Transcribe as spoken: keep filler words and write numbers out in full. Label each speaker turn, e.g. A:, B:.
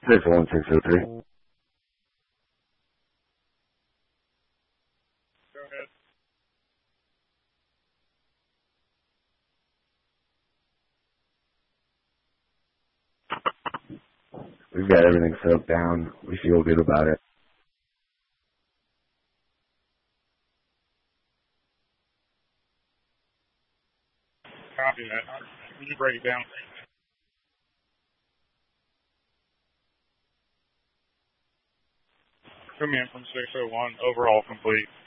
A: six one six oh three.
B: Go ahead.
A: We've got everything soaked down. We feel good about it.
B: Copy that. Can you break it down? Come in from six oh one, overall complete.